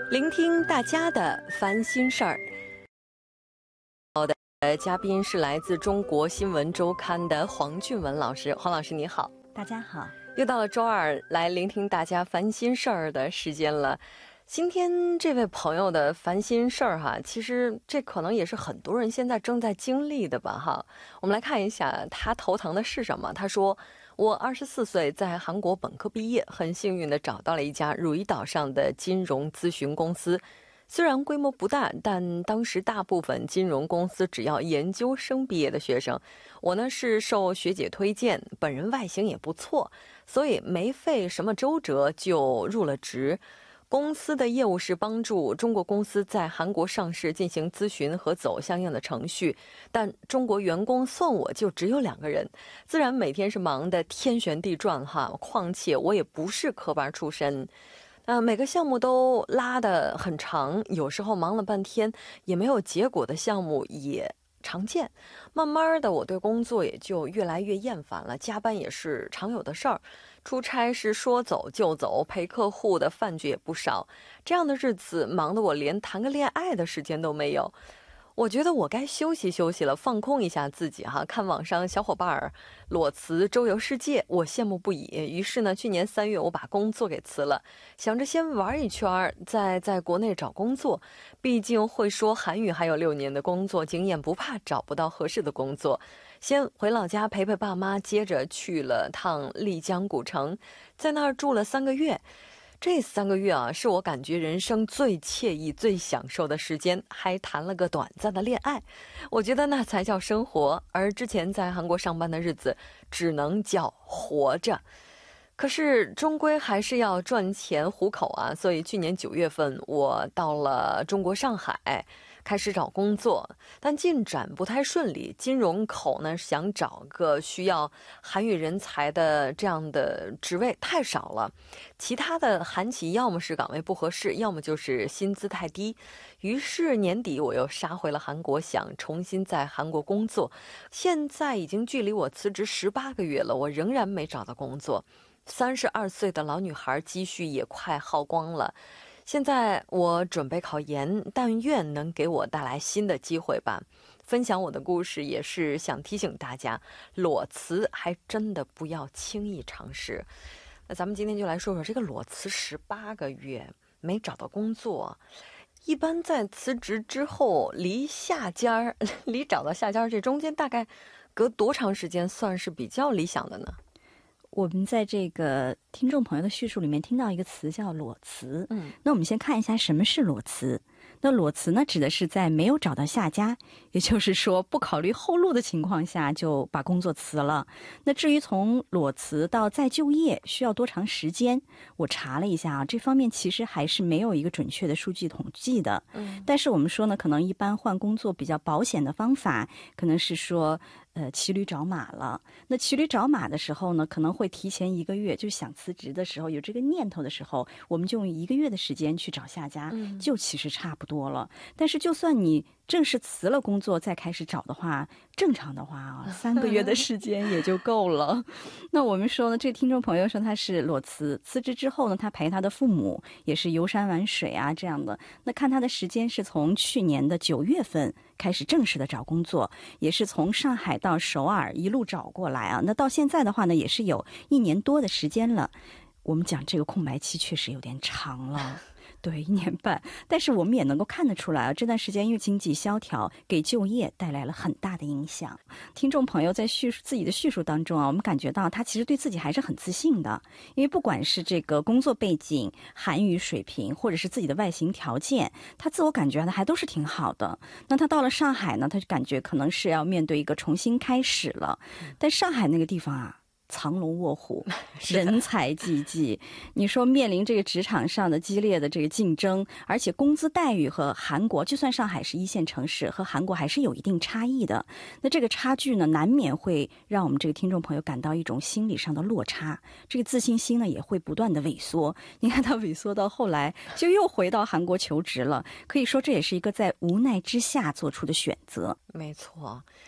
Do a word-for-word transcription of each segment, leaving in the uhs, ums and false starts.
聆听大家的烦心事儿。好的，嘉宾是来自中国新闻周刊的黄俊文老师。黄老师你好。 大家好。 又到了周二来聆听大家烦心事儿的时间了。今天这位朋友的烦心事儿哈，其实这可能也是很多人现在正在经历的吧哈。我们来看一下他头疼的是什么。他说，我二十四岁，在韩国本科毕业，很幸运的找到了一家汝矣岛上的金融咨询公司。虽然规模不大，但当时大部分金融公司只要研究生毕业的学生。我呢是受学姐推荐，本人外形也不错，所以没费什么周折就入了职。公司的业务是帮助中国公司在韩国上市进行咨询和走相应的程序，但中国员工算我就只有两个人，自然每天是忙得天旋地转哈。况且我也不是科班出身，呃，每个项目都拉得很长，有时候忙了半天也没有结果的项目也常见。慢慢的我对工作也就越来越厌烦了，加班也是常有的事儿，出差是说走就走，陪客户的饭局也不少，这样的日子忙得我连谈个恋爱的时间都没有。我觉得我该休息休息了，放空一下自己哈。看网上小伙伴儿裸辞周游世界，我羡慕不已。于是呢，去年三月我把工作给辞了，想着先玩一圈，再在国内找工作。毕竟会说韩语，还有六年的工作经验，不怕找不到合适的工作。先回老家陪陪爸妈，接着去了趟丽江古城，在那儿住了三个月。这三个月啊，是我感觉人生最惬意、最享受的时间，还谈了个短暂的恋爱。我觉得那才叫生活，而之前在韩国上班的日子，只能叫活着。可是终归还是要赚钱糊口啊，所以去年九月份我到了中国上海，开始找工作，但进展不太顺利。金融口呢，想找个需要韩语人才的这样的职位太少了，其他的韩企要么是岗位不合适，要么就是薪资太低。于是年底我又杀回了韩国，想重新在韩国工作。现在已经距离我辞职十八个月了，我仍然没找到工作。三十二岁的老女孩，积蓄也快耗光了。现在我准备考研，但愿能给我带来新的机会吧。分享我的故事也是想提醒大家，裸辞还真的不要轻易尝试。那咱们今天就来说说这个裸辞十八个月没找到工作，一般在辞职之后离下家离找到下家这中间大概隔多长时间算是比较理想的呢？ 我们在这个听众朋友的叙述里面听到一个词叫裸辞。 嗯， 那我们先看一下什么是裸辞。那裸辞呢，指的是在没有找到下家，也就是说不考虑后路的情况下就把工作辞了。那至于从裸辞到再就业需要多长时间，我查了一下啊，这方面其实还是没有一个准确的数据统计的。 嗯， 但是我们说呢，可能一般换工作比较保险的方法，可能是说呃骑驴找马了。那骑驴找马的时候呢，可能会提前一个月，就想辞职的时候有这个念头的时候，我们就用一个月的时间去找下家， 嗯， 就其实差不多了。但是就算你正式辞了工作再开始找的话，正常的话啊，三个月的时间也就够了。那我们说呢，这听众朋友说他是裸辞，辞职之后呢，他陪他的父母也是游山玩水啊这样的。那看他的时间是从去年的九月份开始正式的找工作，也是从上海到首尔一路找过来啊。那到现在的话呢，也是有一年多的时间了。我们讲这个空白期确实有点长了。对，一年半，但是我们也能够看得出来啊，这段时间因为经济萧条，给就业带来了很大的影响。听众朋友在叙述自己的叙述当中啊，我们感觉到他其实对自己还是很自信的，因为不管是这个工作背景、韩语水平，或者是自己的外形条件，他自我感觉还都是挺好的。那他到了上海呢，他就感觉可能是要面对一个重新开始了，但上海那个地方啊，藏龙卧虎，人才济济。你说面临这个职场上的激烈的这个竞争，而且工资待遇和韩国，就算上海是一线城市，和韩国还是有一定差异的。那这个差距呢，难免会让我们这个听众朋友感到一种心理上的落差，这个自信心呢也会不断的萎缩。你看他萎缩到后来就又回到韩国求职了，可以说这也是一个在无奈之下做出的选择。 没错。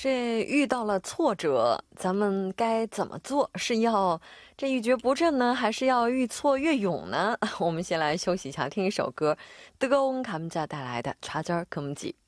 这遇到了挫折，咱们该怎么做？是要这一蹶不振呢，还是要愈挫愈勇呢？我们先来休息一下，听一首歌，뜨거운 감자带来的《좌절금지》。